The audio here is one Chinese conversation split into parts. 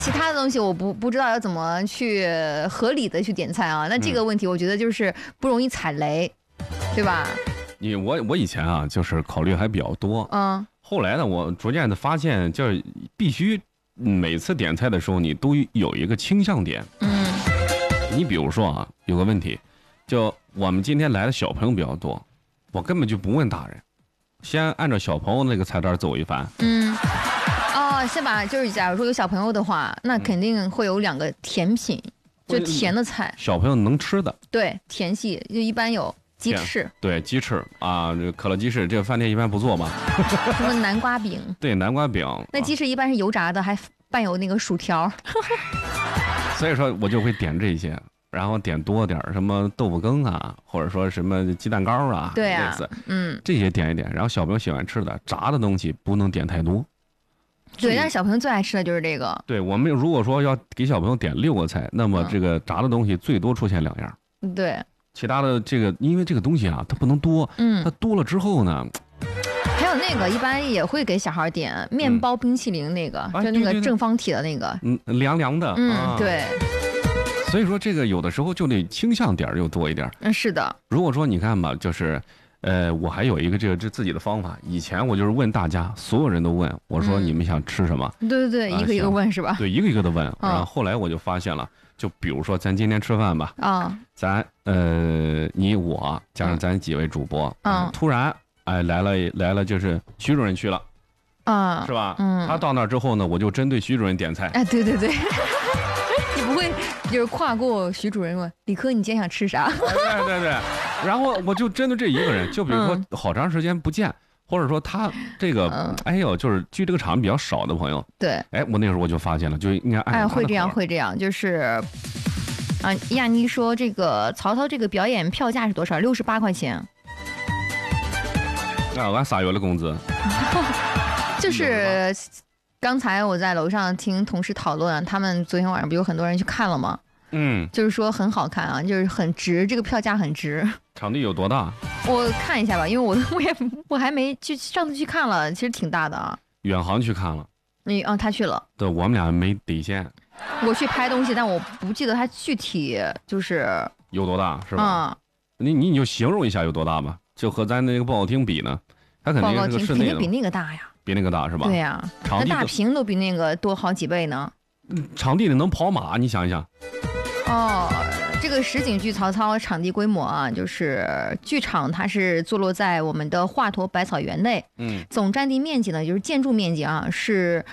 其他的东西我不知道要怎么去合理的去点菜啊。那这个问题我觉得就是不容易踩雷，对吧？ 我以前啊，就是考虑还比较多，后来呢，我逐渐的发现，就是必须每次点菜的时候，你都有一个倾向点。你比如说啊，有个问题，就我们今天来的小朋友比较多，我根本就不问大人，先按照小朋友那个菜单走一番。 先把就是假如说有小朋友的话，那肯定会有2个甜品，就甜的菜。 小朋友能吃的。对， 甜系就一般有鸡翅。 对，鸡翅啊，这可乐鸡翅，这个饭店一般不做嘛。 什么南瓜饼？对， 南瓜饼。 那鸡翅一般是油炸的，还伴有那个薯条。 所以说我就会点这些，然后点多点什么豆腐羹啊，或者说什么鸡蛋糕啊， 对啊， 类似，这些点一点。然后小朋友喜欢吃的炸的东西不能点太多。 对，但是小朋友最爱吃的就是这个。 对，我们如果说要给小朋友点6个菜，那么这个炸的东西最多出现2样。 对， 其他的这个，因为这个东西啊，它不能多，它多了之后呢， 还有那个一般也会给小孩点面包冰淇淋那个，就那个正方体的那个， 凉凉的， 对。 所以说这个有的时候就得倾向点又多一点。 是的。 如果说你看吧，就是。我还有一个这自己的方法。以前我就是问大家，所有人都问我说你们想吃什么？ 对，一个一个问是吧？ 对，一个一个的问。然后后来我就发现了，就比如说咱今天吃饭吧，咱你我加上咱几位主播，突然来了，就是徐主任去了，是吧？他到那之后呢，我就针对徐主任点菜。 对。你不会就是跨过徐主任问李科你今天想吃啥？ 对。然后我就针对这一个人，就比如说好长时间不见，或者说他这个就是去这个场比较少的朋友， 对， 我那时候我就发现了，就应该按会这样，就是亚妮说这个曹操这个表演票价是多少？68块钱。 俺3月的工资。 就是刚才我在楼上听同事讨论，他们昨天晚上不有很多人去看了吗？就是说很好看啊，就是很值，这个票价很值。 场地有多大？ 我看一下吧，因为我还没去，上次去看了，其实挺大的啊。 远航去看了。 他去了。 对，我们俩没底线。 我去拍东西，但我不记得他具体就是有多大，是吧？你就形容一下有多大吧，就和咱那个报告厅比呢，它肯定是个室内的， 比那个大呀。 比那个大是吧？ 对呀，那大屏都比那个多好几倍呢。 场地里能跑马，你想一想。 这个实景剧曹操场地规模啊，就是剧场它是坐落在我们的华佗百草园内，总占地面积呢，就是建筑面积啊，是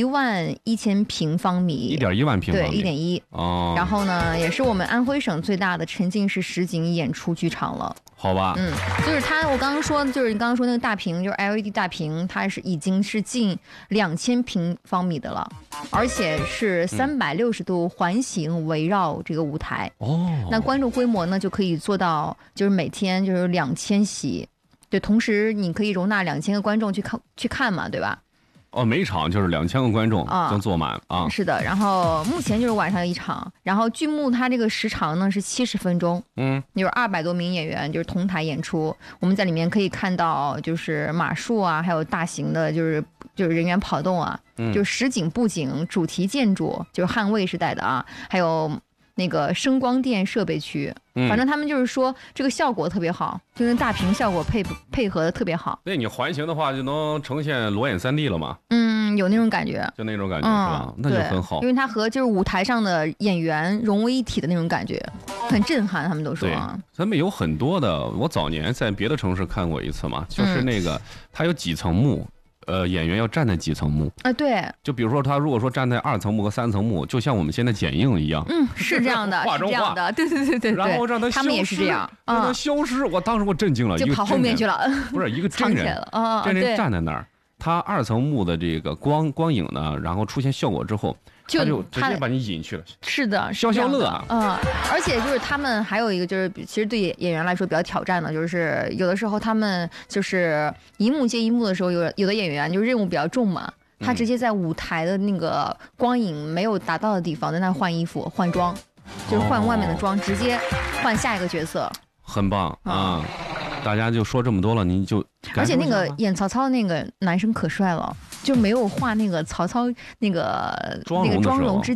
11000平方米 ，1.1万平方米， 对，1.1。然后呢，也是我们安徽省最大的沉浸式实景演出剧场了。 好吧， 就是我刚刚说，就是你刚刚说那个大屏，就是 LED 大屏，它已经是近2000平方米的了，而且是360度环形围绕这个舞台。那观众规模呢就可以做到，就是每天就是2000席，对，同时你可以容纳2000个观众去看嘛，对吧？ 每场就是2000个观众能坐满啊。 是的，然后目前就是晚上1场，然后剧目它这个时长呢是70分钟，有200多名演员就是同台演出，我们在里面可以看到就是马术啊，还有大型的就是人员跑动啊，就是实景布景、主题建筑，就是汉魏时代的啊，还有那个声光电设备区，反正他们就是说这个效果特别好，就跟大屏效果配合的特别好。 对，你环形的话就能呈现裸眼3D 了嘛？ 有那种感觉， 就那种感觉是吧？那就很好， 因为它和就是舞台上的演员融为一体的那种感觉，很震撼。他们都说， 咱们有很多的，我早年在别的城市看过一次嘛，就是那个它有几层幕。演员要站在几层幕对， 就比如说他如果说站在2层幕和3层幕，就像我们现在剪映一样， 是这样的， 化妆化的，对， 然后让他他们也是这样， 让他消失。当时我震惊了， 就跑后面去了， 不是一个真人，真人站在那儿，他2层幕的这个光影呢，然后出现效果之后。他就直接把你引去了， 是的， 消乐啊， 而且就是他们还有一个就是，其实对演员来说比较挑战的，就是有的时候他们就是一幕接一幕的时候，有的演员就是任务比较重嘛，他直接在舞台的那个光影没有达到的地方，在那换衣服换装，就是换外面的装，直接换下一个角色， 很棒啊。 大家就说这么多了，您就而且那个演曹操那个男生可帅了，就没有画那个曹操那个妆容之